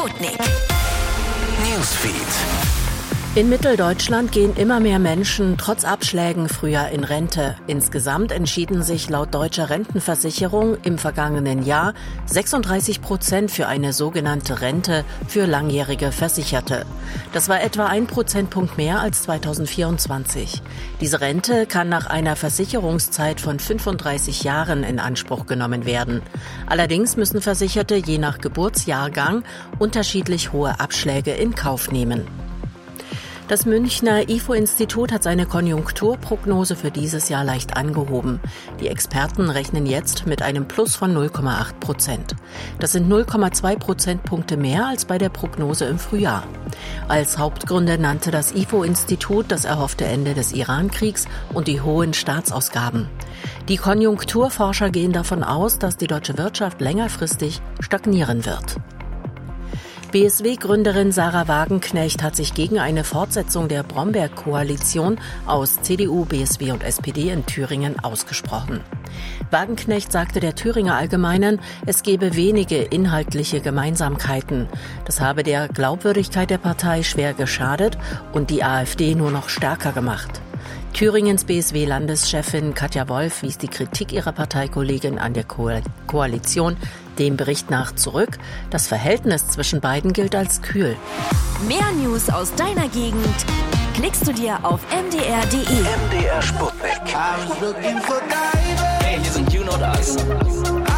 Sputnik Newsfeed. In Mitteldeutschland gehen immer mehr Menschen trotz Abschlägen früher in Rente. Insgesamt entschieden sich laut Deutscher Rentenversicherung im vergangenen Jahr 36% für eine sogenannte Rente für langjährige Versicherte. Das war etwa 1 Prozentpunkt mehr als 2024. Diese Rente kann nach einer Versicherungszeit von 35 Jahren in Anspruch genommen werden. Allerdings müssen Versicherte je nach Geburtsjahrgang unterschiedlich hohe Abschläge in Kauf nehmen. Das Münchner IFO-Institut hat seine Konjunkturprognose für dieses Jahr leicht angehoben. Die Experten rechnen jetzt mit einem Plus von 0,8%. Das sind 0,2 Prozentpunkte mehr als bei der Prognose im Frühjahr. Als Hauptgründe nannte das IFO-Institut das erhoffte Ende des Iran-Kriegs und die hohen Staatsausgaben. Die Konjunkturforscher gehen davon aus, dass die deutsche Wirtschaft längerfristig stagnieren wird. BSW-Gründerin Sahra Wagenknecht hat sich gegen eine Fortsetzung der Bromberg-Koalition aus CDU, BSW und SPD in Thüringen ausgesprochen. Wagenknecht sagte der Thüringer Allgemeinen, es gebe wenige inhaltliche Gemeinsamkeiten. Das habe der Glaubwürdigkeit der Partei schwer geschadet und die AfD nur noch stärker gemacht. Thüringens BSW-Landeschefin Katja Wolf wies die Kritik ihrer Parteikollegin an der Koalition dem Bericht nach zurück. Das Verhältnis zwischen beiden gilt als kühl. Mehr News aus deiner Gegend klickst du dir auf mdr.de. MDR Sputnik. Hey, hier sind You Not Us.